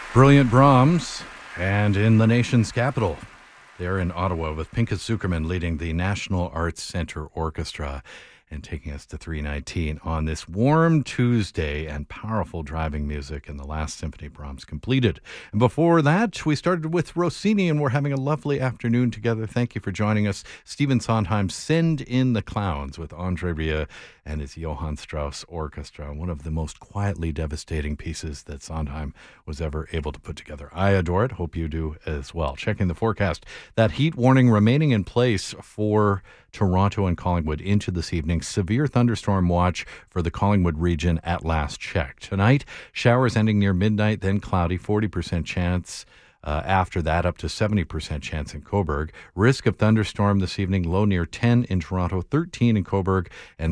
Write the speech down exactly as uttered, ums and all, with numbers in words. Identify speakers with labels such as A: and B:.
A: Brilliant Brahms, and in the nation's capital, they're in Ottawa with Pinchas Zukerman leading the National Arts Centre Orchestra and taking us to three nineteen on this warm Tuesday and powerful driving music and the last symphony Brahms completed. And before that, we started with Rossini and we're having a lovely afternoon together. Thank you for joining us. Stephen Sondheim, Send in the Clowns with Andre Rieu and his Johann Strauss Orchestra, one of the most quietly devastating pieces that Sondheim was ever able to put together. I adore it. Hope you do as well. Checking the forecast, that heat warning remaining in place for Toronto and Collingwood into this evening. Severe thunderstorm watch for the Collingwood region at last check. Tonight, showers ending near midnight, then cloudy, forty percent chance. Uh, after that, up to seventy percent chance in Cobourg. Risk of thunderstorm this evening, low near ten in Toronto, thirteen in Cobourg, and